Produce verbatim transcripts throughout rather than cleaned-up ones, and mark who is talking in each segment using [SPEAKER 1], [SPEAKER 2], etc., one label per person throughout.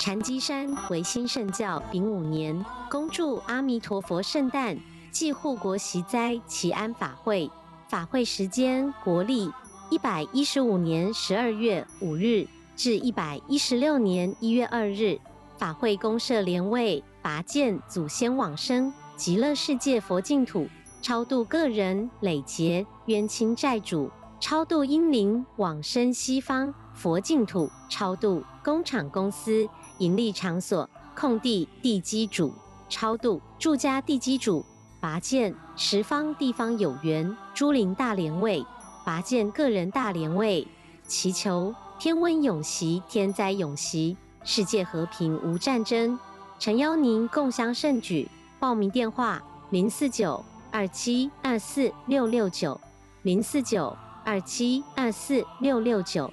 [SPEAKER 1] 禅机山为新圣教丙午年，恭祝阿弥陀佛圣诞暨护国息灾祈安法会。法会时间国历一百一十五年十二月五日至一百一十六年一月二日。法会公设莲位，拔剑祖先往生极乐世界佛净土，超度个人累劫冤亲债主，超度阴灵往生西方佛净土，超度工厂公司盈利场所空地地基主，超度住家地基主，拔剑十方地方有缘诸灵大莲位，拔剑个人大莲位，祈求天温永息，天灾永息，世界和平无战争。诚邀您共襄盛举。报名电话：零四九二七二四六六九，零四九二七二四六六九。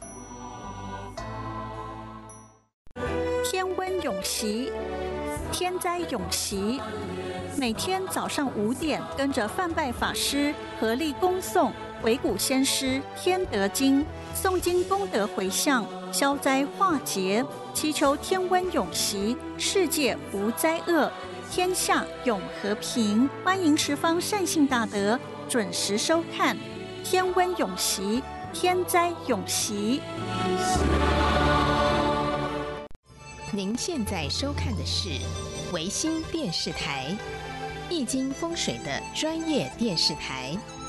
[SPEAKER 2] 天温永息，天灾永息。每天早上五点，跟着范拜法师合力恭诵维古先师天德经，诵经功德回向，消灾化劫，祈求天温永息，世界无灾厄，天下永和平。欢迎十方善信大德准时收看天温永息，天灾永息。
[SPEAKER 3] 您现在收看的是维新电视台，易经风水的专业电视台。